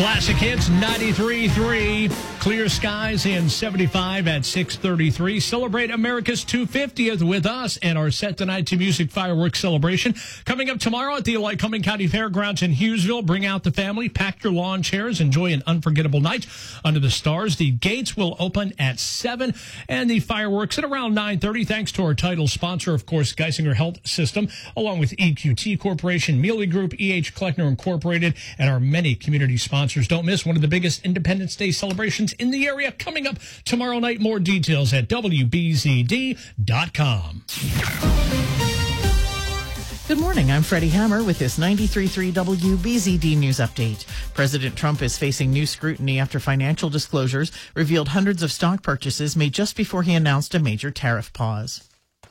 Classic Hits 93.3, clear skies and 75 at 6:33. Celebrate America's 250th with us and our Set the Night to Music fireworks celebration. Coming up tomorrow at the Lycoming County Fairgrounds in Hughesville. Bring out the family, pack your lawn chairs, enjoy an unforgettable night under the stars. The gates will open at 7 and the fireworks at around 9:30. Thanks to our title sponsor, of course, Geisinger Health System, along with EQT Corporation, Mealy Group, E.H. Kleckner Incorporated, and our many community sponsors. Don't miss one of the biggest Independence Day celebrations in the area coming up tomorrow night. More details at WBZD.com. Good morning. I'm Freddie Hammer with this 93.3 WBZD News Update. President Trump is facing new scrutiny after financial disclosures revealed hundreds of stock purchases made just before he announced a major tariff pause.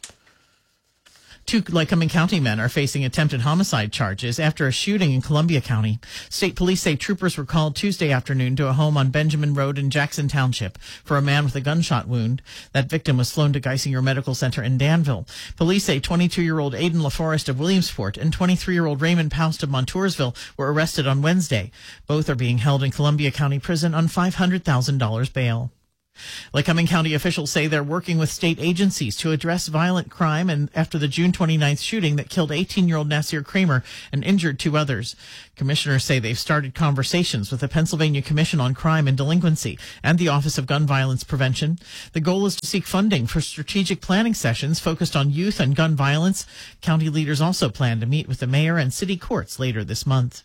2 Lycoming County men are facing attempted homicide charges after a shooting in Columbia County. State police say troopers were called Tuesday afternoon to a home on Benjamin Road in Jackson Township for a man with a gunshot wound. That victim was flown to Geisinger Medical Center in Danville. Police say 22-year-old Aiden LaForest of Williamsport and 23-year-old Raymond Poust of Montoursville were arrested on Wednesday. Both are being held in Columbia County Prison on $500,000 bail. Lycoming County officials say they're working with state agencies to address violent crime and after the June 29th shooting that killed 18-year-old Nasir Kramer and injured 2 others. Commissioners say they've started conversations with the Pennsylvania Commission on Crime and Delinquency and the Office of Gun Violence Prevention. The goal is to seek funding for strategic planning sessions focused on youth and gun violence. County leaders also plan to meet with the mayor and city courts later this month.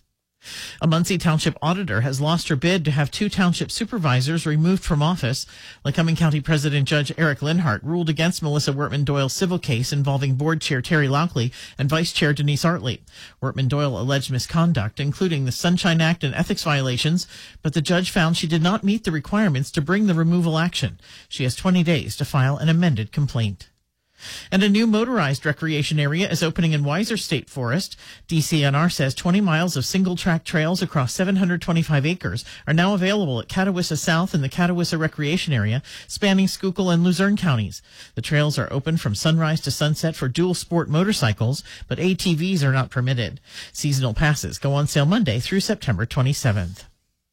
A Muncie Township auditor has lost her bid to have 2 township supervisors removed from office. Lycoming County President Judge Eric Linhart ruled against Melissa Wortman-Doyle's civil case involving Board Chair Terry Lockley and Vice Chair Denise Artley. Wortman-Doyle alleged misconduct, including the Sunshine Act and ethics violations, but the judge found she did not meet the requirements to bring the removal action. She has 20 days to file an amended complaint. And a new motorized recreation area is opening in Weiser State Forest. DCNR says 20 miles of single-track trails across 725 acres are now available at Catawissa South and the Catawissa Recreation Area, spanning Schuylkill and Luzerne counties. The trails are open from sunrise to sunset for dual-sport motorcycles, but ATVs are not permitted. Seasonal passes go on sale Monday through September 27th.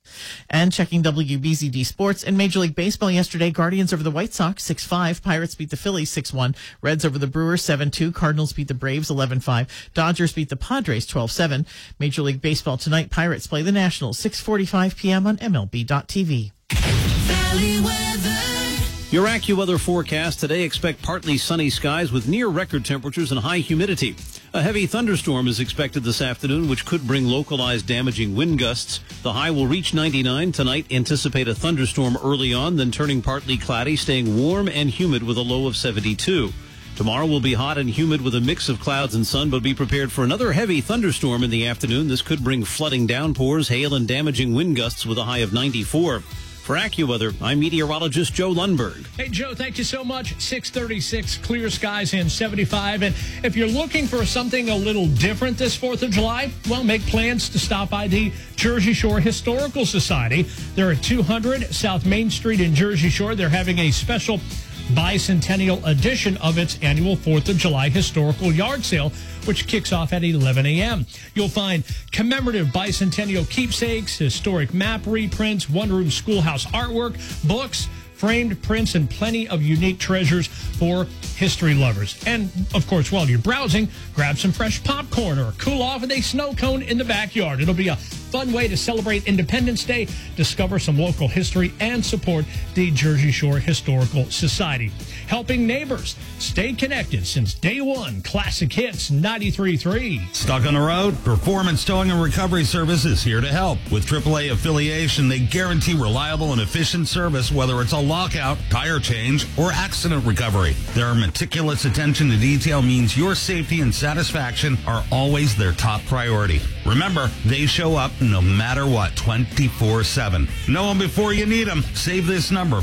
And checking WBZD Sports, in Major League Baseball yesterday, Guardians over the White Sox 6-5, Pirates beat the Phillies 6-1, Reds over the Brewers 7-2, Cardinals beat the Braves 11-5, Dodgers beat the Padres 12-7. Major League Baseball tonight, Pirates play the Nationals 6:45 p.m. on MLB.tv. Valley weather. Your AccuWeather forecast today: expect partly sunny skies with near record temperatures and high humidity. A heavy thunderstorm is expected this afternoon, which could bring localized damaging wind gusts. The high will reach 99 tonight. Anticipate a thunderstorm early on, then turning partly cloudy, staying warm and humid with a low of 72. Tomorrow will be hot and humid with a mix of clouds and sun, but be prepared for another heavy thunderstorm in the afternoon. This could bring flooding downpours, hail, and damaging wind gusts with a high of 94. For AccuWeather, I'm meteorologist Joe Lundberg. Hey, Joe, thank you so much. 6:36, clear skies and 75. And if you're looking for something a little different this 4th of July, well, make plans to stop by the Jersey Shore Historical Society. They're at 200 South Main Street in Jersey Shore. They're having a special bicentennial edition of its annual 4th of July historical yard sale, which kicks off at 11 a.m. You'll find commemorative bicentennial keepsakes, historic map reprints, one-room schoolhouse artwork, books, framed prints, and plenty of unique treasures for history lovers. And, of course, while you're browsing, grab some fresh popcorn or cool off with a snow cone in the backyard. It'll be a fun way to celebrate Independence Day, discover some local history, and support the Jersey Shore Historical Society. Helping neighbors stay connected since day one. Classic Hits 93.3. Stuck on the road? Performance Towing and Recovery Service is here to help. With AAA affiliation, they guarantee reliable and efficient service, whether it's a lockout, tire change, or accident recovery. Their meticulous attention to detail means your safety and satisfaction are always their top priority. Remember, they show up no matter what, 24/7. Know them before you need them. Save this number,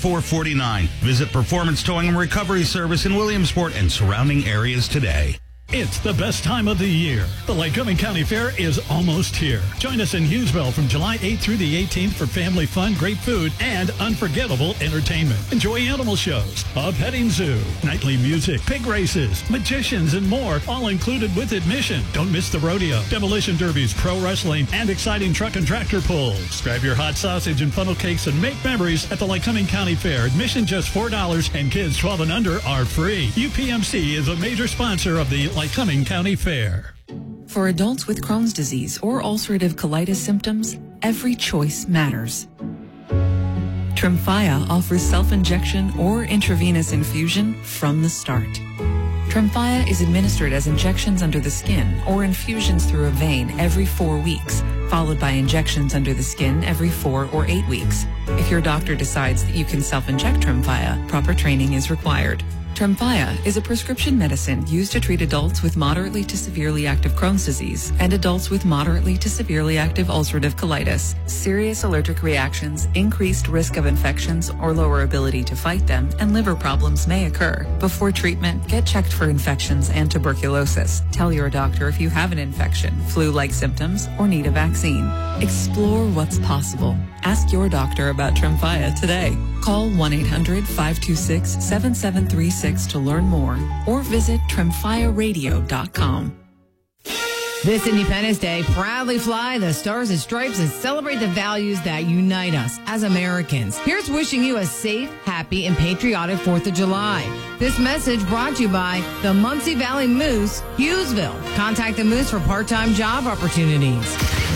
570-322-4449. Visit Performance Towing and Recovery Service in Williamsport and surrounding areas today. It's the best time of the year. The Lycoming County Fair is almost here. Join us in Hughesville from July 8th through the 18th for family fun, great food, and unforgettable entertainment. Enjoy animal shows, a petting zoo, nightly music, pig races, magicians, and more, all included with admission. Don't miss the rodeo, demolition derbies, pro wrestling, and exciting truck and tractor pulls. Grab your hot sausage and funnel cakes and make memories at the Lycoming County Fair. Admission just $4 and kids 12 and under are free. UPMC is a major sponsor of the Lycoming County Fair. For adults with Crohn's disease or ulcerative colitis symptoms, every choice matters. Tremfya offers self-injection or intravenous infusion from the start. Tremfya is administered as injections under the skin or infusions through a vein every 4 weeks, followed by injections under the skin every 4 or 8 weeks. If your doctor decides that you can self-inject Tremfya, proper training is required. Tremfya is a prescription medicine used to treat adults with moderately to severely active Crohn's disease and adults with moderately to severely active ulcerative colitis. Serious allergic reactions, increased risk of infections or lower ability to fight them, and liver problems may occur. Before treatment, get checked for infections and tuberculosis. Tell your doctor if you have an infection, flu-like symptoms, or need a vaccine. Explore what's possible. Ask your doctor about Tremfya today. Call 1-800-526-7736 to learn more or visit tremfyaradio.com. This Independence Day, proudly fly the Stars and Stripes and celebrate the values that unite us as Americans. Here's wishing you a safe, happy, and patriotic 4th of July. This message brought to you by the Muncie Valley Moose, Hughesville. Contact the Moose for part-time job opportunities.